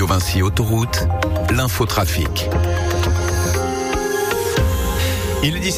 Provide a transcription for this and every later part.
Vinci Autoroute, l'infotrafic. Il est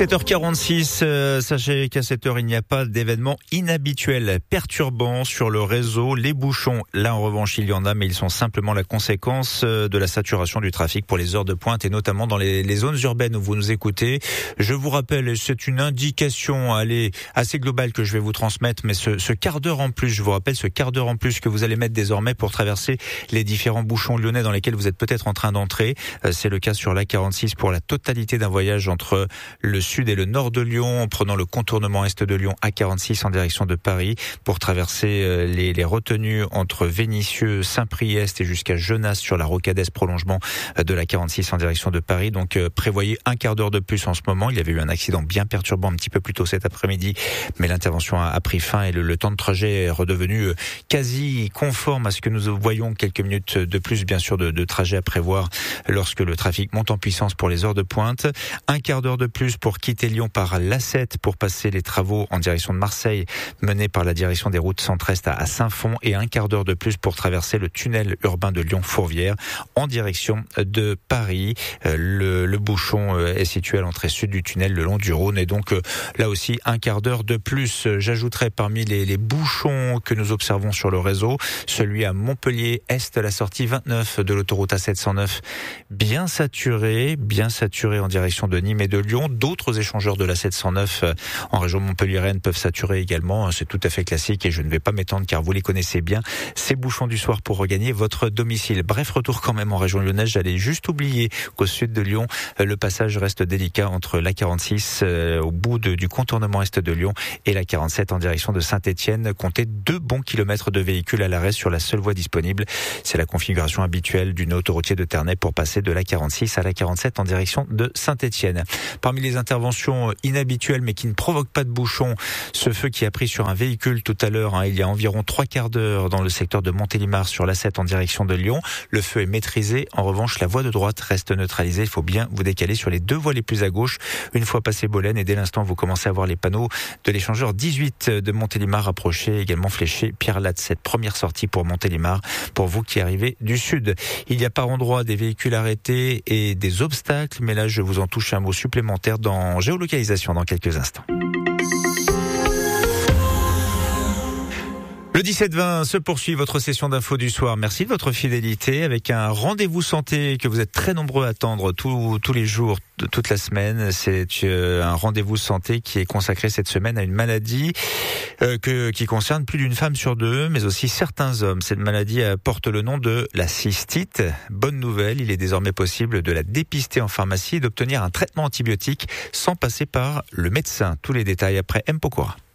17h46, sachez qu'à cette heure, il n'y a pas d'événement inhabituel perturbant sur le réseau. Les bouchons, là en revanche, il y en a, mais ils sont simplement la conséquence de la saturation du trafic pour les heures de pointe et notamment dans les zones urbaines où vous nous écoutez. Je vous rappelle, c'est une indication assez globale que je vais vous transmettre, mais ce quart d'heure en plus, je vous rappelle ce quart d'heure en plus que vous allez mettre désormais pour traverser les différents bouchons lyonnais dans lesquels vous êtes peut-être en train d'entrer. C'est le cas sur l'A46 pour la totalité d'un voyage entre le sud et le nord de Lyon, en prenant le contournement est de Lyon A46 en direction de Paris pour traverser les retenues entre Vénissieux, Saint-Priest et jusqu'à Genasse sur la Rocade prolongement de la 46 en direction de Paris. Donc prévoyez un quart d'heure de plus en ce moment. Il y avait eu un accident bien perturbant un petit peu plus tôt cet après-midi, mais l'intervention a pris fin et le temps de trajet est redevenu quasi conforme à ce que nous voyons. Quelques minutes de plus bien sûr de trajet à prévoir lorsque le trafic monte en puissance pour les heures de pointe. Un quart d'heure de plus pour quitter Lyon par l'A7 pour passer les travaux en direction de Marseille menés par la direction des routes centre-est à Saint-Fond et un quart d'heure de plus pour traverser le tunnel urbain de Lyon-Fourvière en direction de Paris. Le bouchon est situé à l'entrée sud du tunnel le long du Rhône et donc là aussi un quart d'heure de plus. J'ajouterai parmi les bouchons que nous observons sur le réseau, celui à Montpellier-Est, la sortie 29 de l'autoroute A709, bien saturé en direction de Nîmes et de Lyon. D'autres échangeurs de la 709 en région Montpellier-Rennes peuvent saturer également. C'est tout à fait classique et je ne vais pas m'étendre car vous les connaissez bien. Ces bouchons du soir pour regagner votre domicile. Bref, retour quand même en région lyonnaise. J'allais juste oublier qu'au sud de Lyon, le passage reste délicat entre la 46 au bout du contournement est de Lyon et la 47 en direction de Saint-Étienne. Comptez 2 bons kilomètres de véhicules à l'arrêt sur la seule voie disponible. C'est la configuration habituelle du nœud autoroutier de Ternay pour passer de la 46 à la 47 en direction de Saint-Étienne. Parmi les interventions inhabituelles mais qui ne provoquent pas de bouchons, ce feu qui a pris sur un véhicule tout à l'heure, il y a environ 3 quarts d'heure dans le secteur de Montélimar sur l'A7 en direction de Lyon. Le feu est maîtrisé. En revanche, la voie de droite reste neutralisée. Il faut bien vous décaler sur les 2 voies les plus à gauche une fois passé Bolène et dès l'instant vous commencez à voir les panneaux de l'échangeur 18 de Montélimar approcher, également fléché Pierre-Latte. Cette première sortie pour Montélimar pour vous qui arrivez du sud. Il y a par endroits des véhicules arrêtés et des obstacles, mais là je vous en touche un mot supplémentaire dans géolocalisation dans quelques instants. Le 17-20 se poursuit votre session d'info du soir. Merci de votre fidélité avec un rendez-vous santé que vous êtes très nombreux à attendre tous les jours, toute la semaine. C'est un rendez-vous santé qui est consacré cette semaine à une maladie qui concerne plus d'une femme sur 2, mais aussi certains hommes. Cette maladie porte le nom de la cystite. Bonne nouvelle, il est désormais possible de la dépister en pharmacie et d'obtenir un traitement antibiotique sans passer par le médecin. Tous les détails après M. Pokora.